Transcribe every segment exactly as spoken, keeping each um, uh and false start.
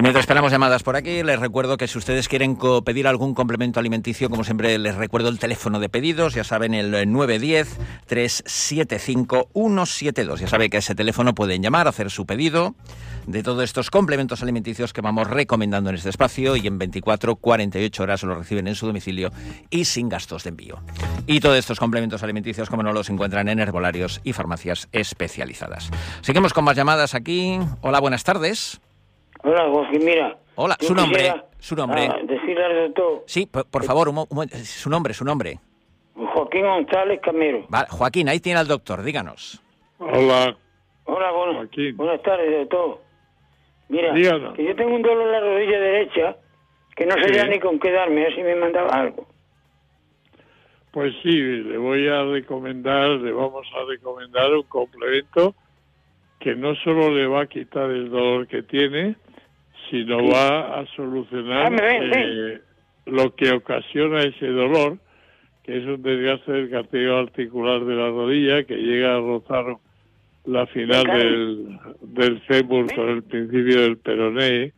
Y mientras esperamos llamadas por aquí, les recuerdo que si ustedes quieren pedir algún complemento alimenticio, como siempre les recuerdo el teléfono de pedidos, ya saben, el nueve uno cero, tres siete cinco, uno siete dos. Ya saben que a ese teléfono pueden llamar, hacer su pedido de todos estos complementos alimenticios que vamos recomendando en este espacio, y en veinticuatro, cuarenta y ocho horas lo reciben en su domicilio y sin gastos de envío. Y todos estos complementos alimenticios, como no, los encuentran en herbolarios y farmacias especializadas. Seguimos con más llamadas aquí. Hola, buenas tardes. Hola, Joaquín, mira. Hola, su nombre, su nombre. Ah, decirle al doctor. Sí, por, por favor, un, un, su nombre, su nombre. Joaquín González Camero. Vale, Joaquín, ahí tiene al doctor, díganos. Hola. Hola, buenas, Joaquín. buenas tardes, doctor. Mira, Díganos. que yo tengo un dolor en la rodilla derecha que no sé Sí. ya ni con qué darme, a ver si me mandaba algo. Pues sí, le voy a recomendar, le vamos a recomendar un complemento que no solo le va a quitar el dolor que tiene, sino Sí. va a solucionar Ah, me ven, eh, lo que ocasiona ese dolor, que es un desgaste del cartílago articular de la rodilla que llega a rozar la final Me cae. del, del fémur con el principio del peroné,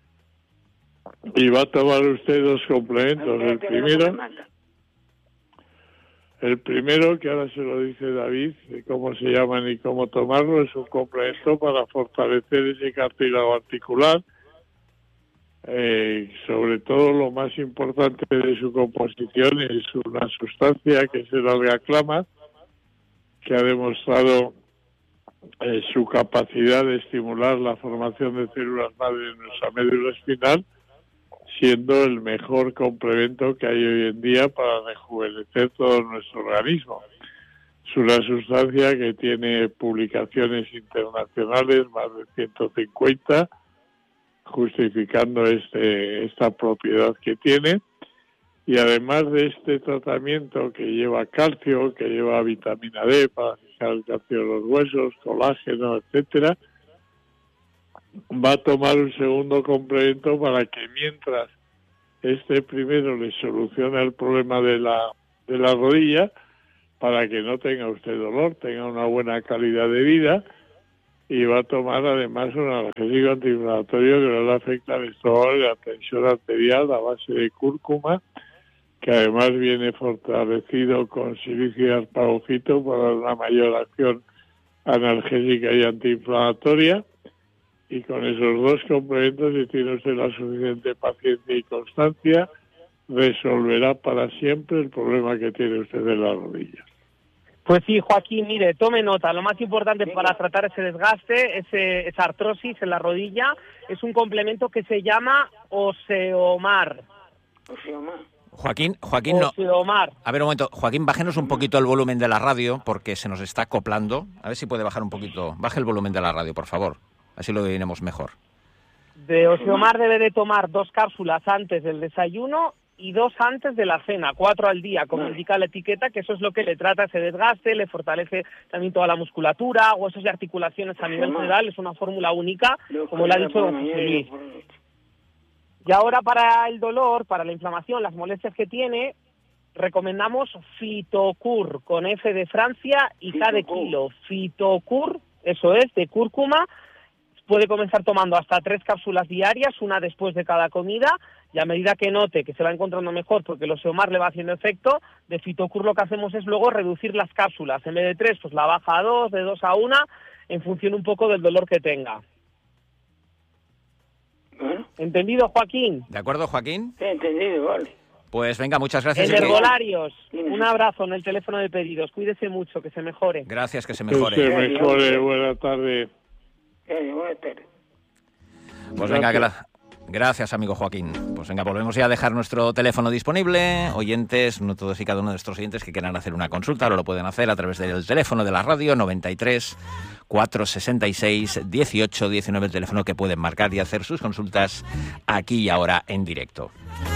y va a tomar usted dos complementos. El primero, el primero, que ahora se lo dice David, de cómo se llaman y cómo tomarlo, es un complemento para fortalecer ese cartílago articular. Eh, sobre todo, lo más importante de su composición es una sustancia que es el alga-clama, que ha demostrado eh, su capacidad de estimular la formación de células madre en nuestra médula espinal, siendo el mejor complemento que hay hoy en día para rejuvenecer todo nuestro organismo. Es una sustancia que tiene publicaciones internacionales, más de ciento cincuenta, justificando este, esta propiedad que tiene. Y además de este tratamiento que lleva calcio, que lleva vitamina D para fijar el calcio de los huesos, colágeno, etcétera, va a tomar un segundo complemento para que mientras este primero le soluciona el problema de la de la rodilla, para que no tenga usted dolor, tenga una buena calidad de vida, y va a tomar además un analgésico antiinflamatorio que no le afecta al estómago y la tensión arterial a base de cúrcuma, que además viene fortalecido con silicio y arpagofito para una mayor acción analgésica y antiinflamatoria. Y con esos dos complementos, si tiene usted la suficiente paciencia y constancia, resolverá para siempre el problema que tiene usted de la rodilla. Pues sí, Joaquín, mire, tome nota. Lo más importante para tratar ese desgaste, ese, esa artrosis en la rodilla, es un complemento que se llama Oseomar. Oseomar. Joaquín, Joaquín, no. Oseomar. A ver, un momento. Joaquín, bájenos un poquito el volumen de la radio, porque se nos está acoplando. A ver si puede bajar un poquito. Baje el volumen de la radio, por favor. Así lo oiremos mejor. De Oseomar debe de tomar dos cápsulas antes del desayuno y dos antes de la cena, cuatro al día, como indica la etiqueta, que eso es lo que le trata ese desgaste, le fortalece también toda la musculatura, huesos y articulaciones a nivel general. Es una fórmula única, como le ha dicho don José Luis. Y ahora, para el dolor, para la inflamación, las molestias que tiene, recomendamos Fitocur, con F de Francia y K de kilo. Fitocur, eso es, de cúrcuma. Puede comenzar tomando hasta tres cápsulas diarias, una después de cada comida, y a medida que note que se va encontrando mejor, porque el Oseomar le va haciendo efecto, de Fitocur lo que hacemos es luego reducir las cápsulas. En vez de tres, pues la baja a dos, de dos a una, en función un poco del dolor que tenga. Bueno. ¿Entendido, Joaquín? ¿De acuerdo, Joaquín? Sí, entendido, vale. Pues venga, muchas gracias. En y que- herbolarios, un abrazo en el teléfono de pedidos. Cuídese mucho, que se mejore. Gracias, que se Que mejore. se mejore. Buena tarde. Eh, buenas tardes. Pues venga, gra- gracias, amigo Joaquín. Pues venga, volvemos ya a dejar nuestro teléfono disponible. Oyentes, no todos y cada uno de nuestros oyentes que quieran hacer una consulta, ahora lo pueden hacer a través del teléfono de la radio, noventa y tres, cuatrocientos sesenta y seis, dieciocho diecinueve, el teléfono que pueden marcar y hacer sus consultas aquí y ahora en directo.